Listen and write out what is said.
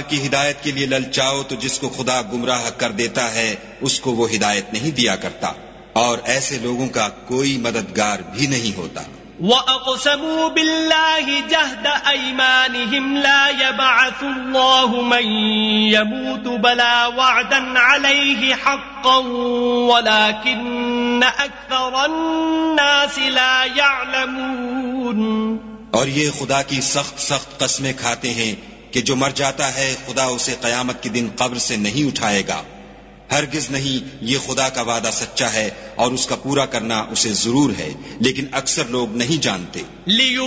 की हिदायत के लिए ललचाओ तो जिसको खुदा गुमराह कर देता है उसको वो हिदायत नहीं दिया करता, और ऐसे लोगों का कोई मददगार भी नहीं होता। وَأَقْسَمُوا بِاللَّهِ جَهْدَ أَيْمَانِهِمْ لَا يَبْعَثُ اللَّهُ مَن يَمُوتُ بَلَى وَعْدًا عَلَيْهِ حَقًّا وَلَكِنَّ أَكْثَرَ النَّاسِ لَا يَعْلَمُونَ। और ये खुदा की सख्त सख्त कस्में खाते हैं कि जो मर जाता है खुदा उसे कयामत के दिन कब्र से नहीं उठाएगा। हरगिज नहीं, ये खुदा का वादा सच्चा है और उसका पूरा करना उसे जरूर है, लेकिन अक्सर लोग नहीं जानते।